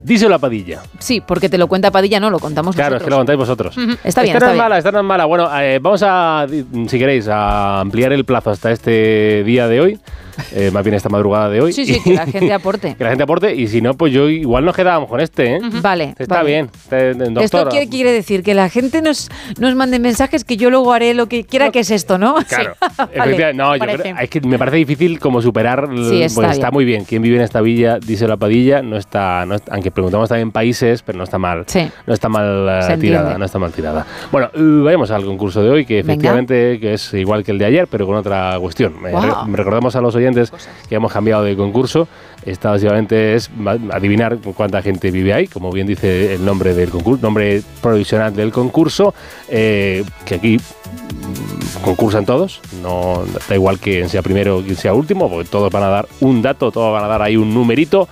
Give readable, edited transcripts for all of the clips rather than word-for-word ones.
Díselo a Padilla. Sí, porque te lo cuenta Padilla, no, lo contamos Claro, nosotros. es que lo contáis vosotros. Está bien, esta está bien. Esta no es mala. Bueno, vamos a, si queréis, a ampliar el plazo hasta este día de hoy. Más bien esta madrugada de hoy. Sí, que la gente aporte. Que la gente aporte, y si no, pues yo igual nos quedábamos con este, ¿eh? Vale. Está bien. Doctor. ¿Esto qué quiere decir? Que la gente nos mande mensajes que yo luego haré lo que quiera, que es esto, ¿no? Claro. Sí. Efectivamente. No, yo creo, es que me parece difícil como superar. Sí, está muy bien. ¿Quién vive en esta villa? Dice la Padilla. No está, aunque preguntamos también países, pero no está mal. Sí. No está mal tirada. No está mal tirada. Bueno, vayamos al concurso de hoy, que efectivamente que es igual que el de ayer, pero con otra cuestión. Recordamos a los oyentes que hemos cambiado de concurso. Esta básicamente es adivinar cuánta gente vive ahí, como bien dice el nombre del concurso, nombre provisional del concurso, que aquí concursan todos, no da igual quién sea primero o quién sea último, porque todos van a dar un dato, todos van a dar ahí un numerito.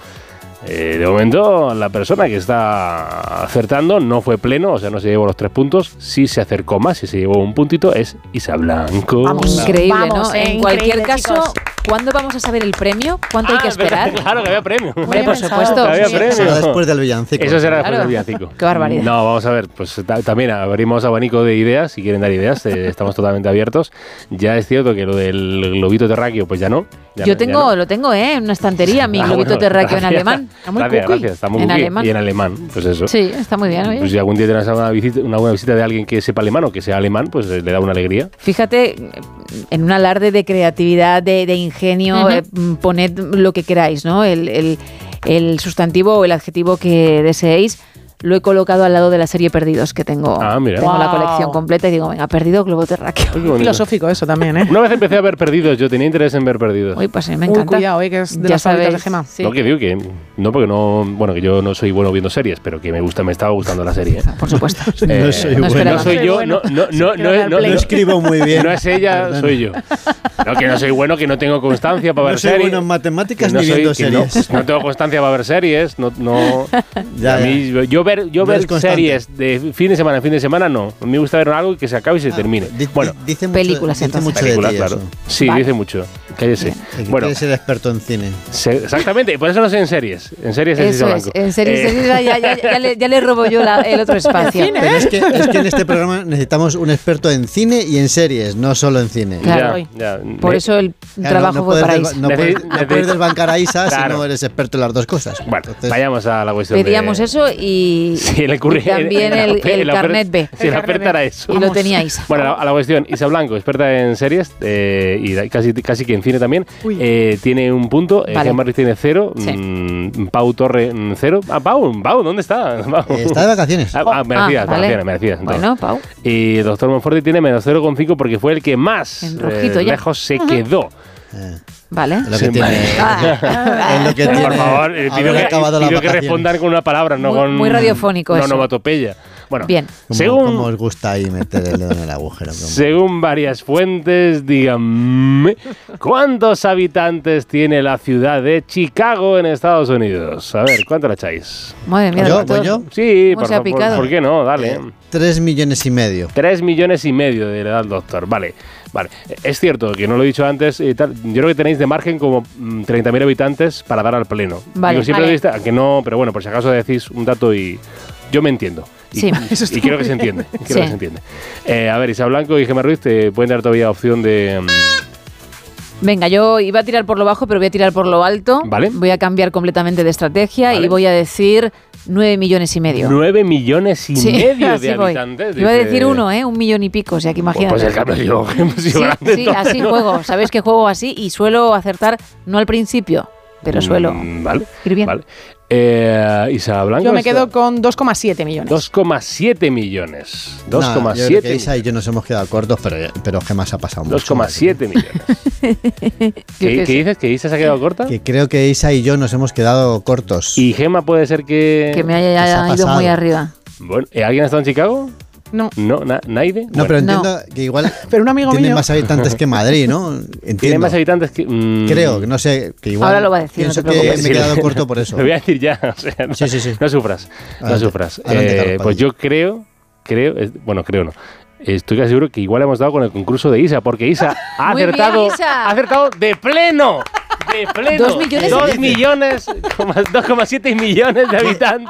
De momento, la persona que está acertando no fue pleno, o sea, no se llevó los 3 puntos. Sí se acercó más, sí se llevó un puntito, es Isa Blanco. Increíble, ¿no? En cualquier caso, chicos. ¿cuándo vamos a saber el premio? ¿Cuánto hay que esperar? Claro que había premio. Hombre, por supuesto. Había premio. Será después del villancico. Eso será después del villancico. Qué barbaridad. No, vamos a ver, pues también abrimos abanico de ideas, si quieren dar ideas, estamos totalmente abiertos. Ya es cierto que lo del globito terráqueo, pues ya no. Lo tengo, en una estantería, mi globito terráqueo en alemán. Gracias, está muy en cookie. alemán. Y en alemán, pues eso. Sí, está muy bien. Oye. Pues si algún día tienes una buena visita de alguien que sepa alemán o que sea alemán, pues le da una alegría. Fíjate, en un alarde de creatividad, de ingenio, poned lo que queráis, ¿no? El sustantivo o el adjetivo que deseéis. Lo he colocado al lado de la serie Perdidos, que tengo. Mira. Tengo la colección completa y digo, venga, Perdido, globo terráqueo. Filosófico eso también, ¿eh? Una vez empecé a ver Perdidos, yo tenía interés en ver Perdidos. Uy, pues me encanta. Cuidado, que es de Ya las favoritas de sabéis, Gemma. sí. No, que digo que no, porque no, bueno, que yo no soy bueno viendo series, pero que me estaba gustando la serie. Por supuesto. No soy no bueno. esperaba. No soy yo, No escribo muy bien. No es ella, Perdón. soy yo. No, que no soy bueno, que no tengo constancia para ver No soy series. bueno en matemáticas que no ni soy- viendo que no- series. No tengo constancia para ver series. No. Ya, A mí, yo ver eres constante. series de fin de semana, no. A mí me gusta ver algo que se acabe y se termine. Bueno, dice mucho, películas, dice entonces. mucho películas, de ti claro. eso. Sí, Vale. dice mucho. Cállese. Que Bueno, quieres ser experto en cine. exactamente. Por eso no sé en series. En series es Isa Eso es. Blanco. En series ya le robo yo el otro espacio. Pero es que en este programa necesitamos un experto en cine y en series, no solo en cine. Claro. Ya. Por eso el Claro, trabajo fue puedes para desba- Isa. no puedes desbancar a Isa Claro. si no eres experto en las dos cosas. Bueno, Entonces, vayamos a la cuestión. Pedíamos eso y, Sí, le y ocurre, también el carnet B. Sí, la oferta era eso. Y lo tenía Isa. Bueno, a la cuestión. Isa Blanco, experta en series y casi que en cine también, tiene un punto. Vale. Gemma Ruiz tiene 0. Sí. Pau Torre 0. Pau, ¿dónde está? Pau. está de vacaciones. Merecidas, vale. merecidas. entonces. Bueno, Pau. Y Doctor Monforte tiene menos 0,5 porque fue el que más En rojito ya. lejos se quedó. Vale. Es lo que Sí, tiene. Es lo que tiene. Por favor, haber pido acabado las que vacaciones. respondan con una palabra, no Muy- con. muy radiofónico no eso. onomatopeya. Bueno, Bien. ¿Cómo os gusta ahí meter el dedo en el agujero? Según varias fuentes, díganme, ¿cuántos habitantes tiene la ciudad de Chicago en Estados Unidos? A ver, ¿cuánto la echáis? Madre mía, ¿Yo? doctor. ¿Voy yo? Sí, ¿Cómo se ha picado? ¿por qué no? Dale. 3,5 millones. 3,5 millones de la edad del doctor. Vale. Es cierto que no lo he dicho antes. Yo creo que tenéis de margen como 30.000 habitantes para dar al pleno. Vale, Digo, siempre vale. que no, pero bueno, por si acaso decís un dato y yo me entiendo. Y, Sí. y creo que se entiende. Creo Sí. que se entiende. A ver, Isa Blanco y Gemma Ruiz te pueden dar todavía opción de. Venga, yo iba a tirar por lo bajo, pero voy a tirar por lo alto. Vale. Voy a cambiar completamente de estrategia Vale. y voy a decir 9,5 millones. 9,5 millones Sí, de así voy. habitantes. Iba a dice- decir 1 millón y pico, o sea que imagínate. Pues el cambio yo. Sí, sí, así juego. Sabéis que juego así y suelo acertar, no al principio, pero suelo Vale. ir bien. Vale. Isa Blanco. Yo me quedo con 2,7 millones. 2,7 millones. No, yo creo 2,7 que Isa y yo nos hemos quedado cortos, pero Gemma se ha pasado mucho. 2,7 millones. ¿Qué dices? ¿Que Isa se ha quedado corta? Que creo que Isa y yo nos hemos quedado cortos. ¿Y Gemma puede ser que...? Que me Que se ha haya ido pasado. muy arriba. Bueno, ¿alguien ha estado en Chicago? No, No, ¿Naide? No, Bueno, pero entiendo que igual pero un amigo tiene mío. más habitantes que Madrid, ¿no? Entiendo. tiene más habitantes que... Creo, que no sé, que igual. Ahora lo va a decir, Pienso no te que preocupes. me he quedado corto por eso. Lo voy a decir ya. O sea, no, Sí. no sufras. Adelante. No sufras. Adelante, Carlos Pues Padilla. yo creo, bueno, creo no. Estoy casi seguro que igual hemos dado con el concurso de Isa, porque Isa ha Muy bien, acertado, Isa. ha acertado de pleno. De pleno. 2,7 millones de habitantes.